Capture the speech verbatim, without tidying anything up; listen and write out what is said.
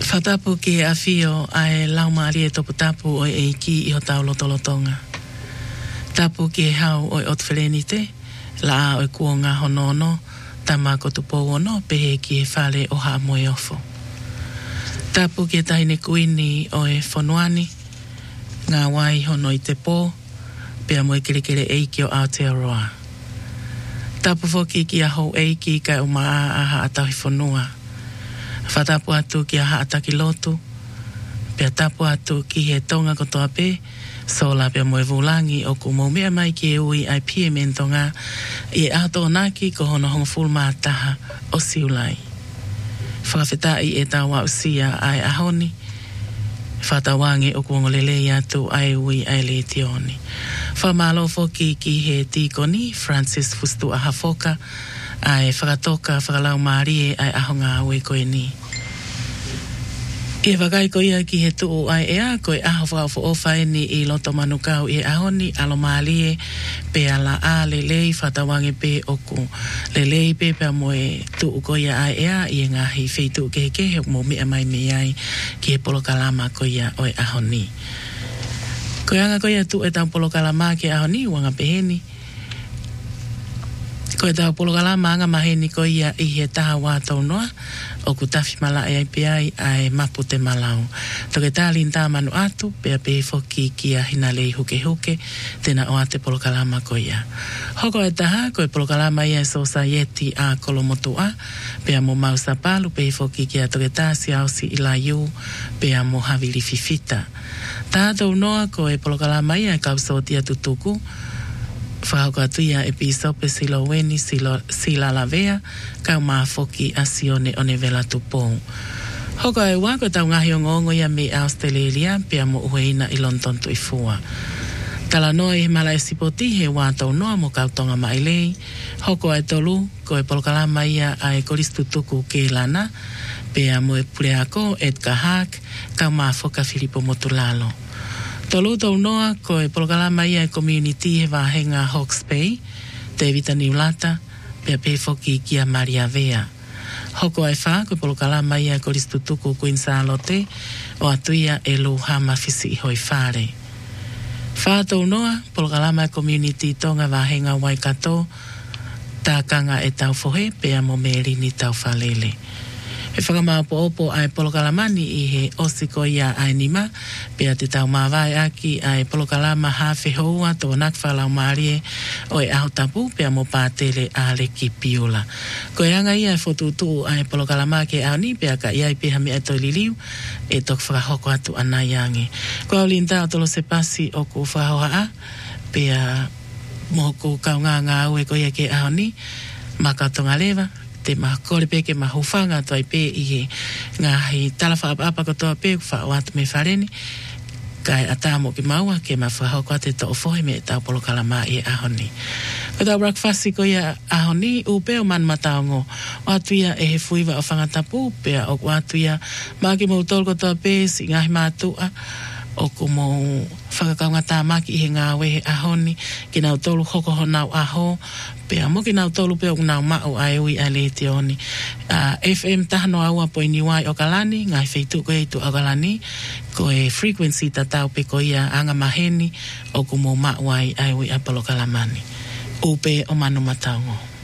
Whatapu ki a whio ai laumari e topu tapu o e ki i ho tau lotolotonga. Tapu ki e hau o e otwherenite, la a o e kuonga honono, tama ko tupo ono, pehe ki e whale o ha moe ofo. Tapu ki e tahine kuini o e whonuani, ngā wai hono i te pō, pea moe kere kere eiki o Aotearoa. Tapu foki ki a hou eiki kai o maa aha atahi whanua. Whatapu atu ki a haataki lotu, pea tapu atu ki he tonga kotoa pe, sola pea moe vulangi o ku mau mea mai ki e ui ai pie mentonga i e ato naki ko hono hongo fulma taha o siulai. Whakawhetai e tawa usia ai ahoni, whatawangi o kuongo lelei atu ai ui ai le tioni. Whamalo foki ki he tikoni, Francis Fustu Ahafoka, ai whakatoka whakalau maari ai ahonga aue koe ni. I e wakai ko ia ki he tuu ai ea, ko e aho whakawho ofa e ni i loto manukau i e ahoni, alo maalie, pe ala a lelei, whatawangi pe oku. Lelei pe pe moe tuu ko ia ai ea, i e ngahi wheitu ke ke he mo mea mai me ai, ki he polokalama ko ia o e ahoni. Ko anga ko ia tu e tau polokalama ki ahoni, wanga peheni. Ko e tau polokalama anga maheni ko ia i he taha wātou noa, o ku tawhi mala e ai pe ai ai mapu te malau. Toke tālin tā manu atu, pea pe foki ki a hina lei huke huke, tena o ate polokalama ko ia. Hoko e taha, ko e polokalama ia e society a kolomotu a, pea mo mausa palu, pe foki ki a toke tāsi au si ila iu, pea mo havili fifita. Tātou noa ko e polokalama ia e kausotia tutuku, whahauka atuia e pisope silo weni silo, sila lavea, kau maa foki asione o ne vela tupou. Hoko e wako tau ngahi o ngongo ia me Australia, pia mo uheina i London tu i fua. Tala noa i mala e sipoti he wātou noa mo kautonga mailei, hoko e tolu, ko e polokalama ia a e koristu tuku ke lana, pia mo e pureako Edgar Haak, kau maa foka Filipo Motulalo. Tolu tau noa ko e polokalama ia e community he wahenga Hawke's Bay, David Niulata, pia pe foki kia Maria Vea. Hoko ai wha ko e polokalama ia e koristutuku Queen Charlotte, o atuia e luhama fisi i hoi whare. Wha tau noa, polokalama e community tonga wahenga Waikato, tākanga e tau fohe, pia mo meri ni tau whalele. E whakamaupo opo ai polokalamani i he osiko ia ai nima, pia te tau mawai aki ai polokalama hawhi houa tō nakwhalau maarie o e aho tapu, pia mo pātele a le ki piula. Ko e anga ia e whotutu ai polokalama ke au ni, pia ka iai peha me ato liliu, e tok whakahoko atu anai ange. Ko au linta o tolo se pasi o ku whahoha a, pia mo ku kau ngā ngā ue ko ia ke au ni, makatonga lewa, te mahakore peke mahufanga toi pe i he ngahi talafa apa ko toa pe wha o atu me whareni kai atamo ki maua ke ma whahoko ate to ofohe me tau polokalama i ahoni. Ko tau breakfast ko ia ahoni upe o man mataongo o atu ia e he fuiwa o whangatapu pea o atu ia maki mo utol ko toa pe si ngahi mātua o ku mo whakakaunga tā maki i he ngā wehe ahoni ki nau tolu hoko ho nau aho pea mo ki nau tolu pea o nau mao ai ui ai le te oni. Uh, F M tahano aua po ini wai o kalani, ngai wheitu ko eitu o kalani, ko e frequency ta tau pe ko ia anga maheni o ku mo mao ai ai ui apolo kalamani. Upe o manu mataongo.